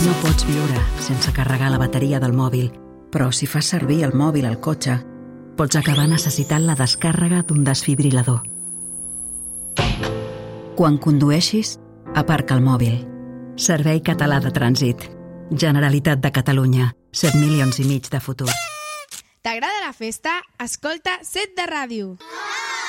No pots viure sense carregar la bateria del mòbil, però si fas servir el mòbil al cotxe, pots acabar necessitant la descàrrega d'un desfibrilador. Quan condueixis, aparca el mòbil. Servei Català de Trànsit. Generalitat de Catalunya. 7 milions i mig de futur. T'agrada la festa? Escolta 7 de ràdio.